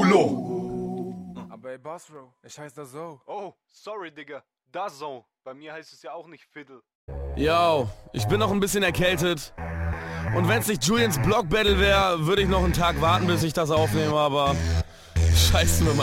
Culo. Aber ey, Boss, Bro, ich heiße da so. Oh, sorry, Digga. DAZN. Bei mir heißt es ja auch nicht Fiddle. Yo, ich bin noch ein bisschen erkältet. Und wenn's nicht Julians Block Battle wäre, würde ich noch einen Tag warten, bis ich das aufnehme, aber scheiß mir mal.